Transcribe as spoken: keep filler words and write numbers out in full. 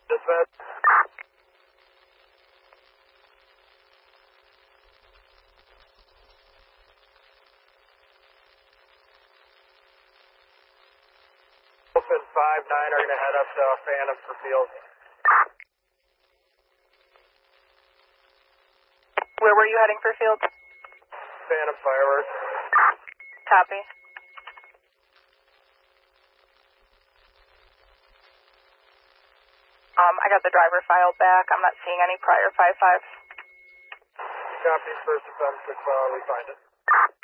Dispatch. Open five nine are going to head up to Phantom for field. Where were you heading for field? Phantom fireworks. Copy. Um, I got the driver file back. I'm not seeing any prior five fives. Copy, first offense, we find it.